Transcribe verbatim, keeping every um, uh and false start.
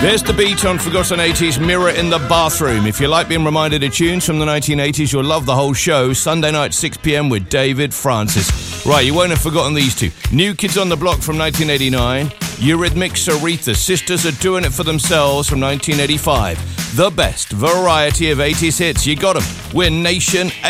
There's the beat on Forgotten eighties, Mirror in the Bathroom. If you like being reminded of tunes from the nineteen eighties, you'll love the whole show. Sunday night, six p.m. with David Francis. Right, you won't have forgotten these two. New Kids on the Block from nineteen eighty-nine. Eurythmics, Aretha, Sisters Are Doing It For Themselves from nineteen eighty-five. The best variety of eighties hits. You got them. We're Nation eight.